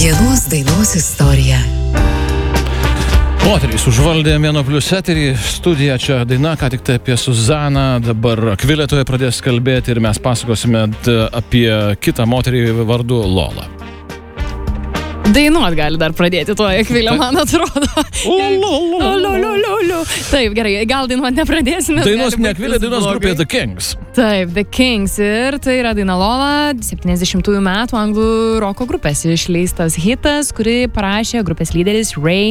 Vienos dainos istorija. Moterys užvaldė Mėnuo Plius eterį, studija čia daina, ką tik tai apie Suzaną, dabar Akvilė toje pradės kalbėti ir mes pasakosime apie kitą moterį vardu Lola. Dainuot gali dar pradėti to, Akvilė, man atrodo. Taip, gerai, gal dainuot nepradėsime. Dainos ne Akvilė, dainos grupė The Kings. Taip, The Kings ir tai yra daina Lola, 70-ųjų metų anglų roko grupės išleistas hitas, kurį parašė grupės lyderis Ray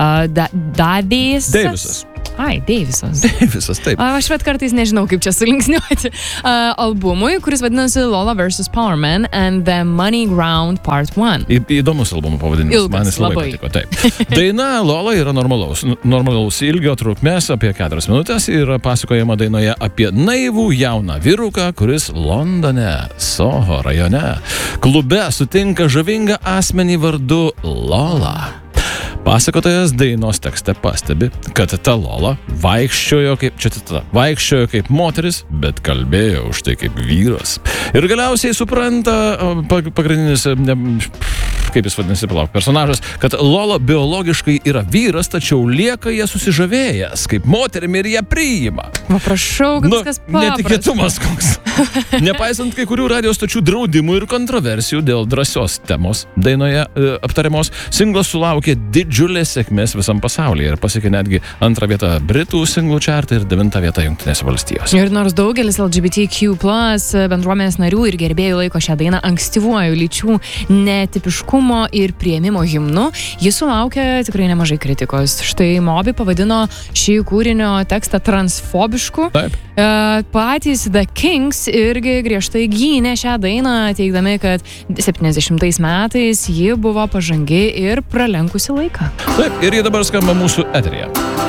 Davisas. Davisas, taip. Aš bet kartais nežinau, kaip čia sulinksniuoti. Albumui, kuris vadinasi Lola vs. Powerman and the Money Ground Part 1. Įdomus albumo pavadinimas. Ilgas, man jis labai patiko, taip. Daina Lola yra normalaus ilgio trukmės, apie 4 minutės, ir pasakojama dainoje apie naivų jauną vyruką, kuris Londone, Soho rajone, klube sutinka žavingą asmenį vardu Lola. Pasakotojas dainos tekste pastebi, kad ta Lola vaikščiojo kaip moteris, bet kalbėjo už tai kaip vyras. Ir galiausiai supranta pagrindinis, kaip jis vadinasi, personažas, kad Lola biologiškai yra vyras, tačiau lieka ją susižavėjęs kaip moterimi ir ją priima. Prašau, kad viskas paprasta. Netikėtumas koks. Nepaisant kai kurių radijo stočių draudimų ir kontroversijų dėl drąsios temos dainoje aptariamos, singlas sulaukė didžiulės sėkmės visam pasaulyje ir pasiekė netgi 2 vietą Britų singlų čartą ir 9 vietą Jungtinėse valstijose. Ir nors daugelis LGBTQ+ bendruomenės narių ir gerbėjų laiko šią dainą ankstyvuoju lyčių netipiškumo ir priėmimo himnu, jis sulaukė tikrai nemažai kritikos. Štai Moby pavadino šį kūrinio tekstą transfobišku. Taip. Patys The Kings irgi griežtai gynė šią dainą, teigdami, kad 70 metais ji buvo pažangi ir pralenkusi laiką. Taip, ir ji dabar skamba mūsų eteryje.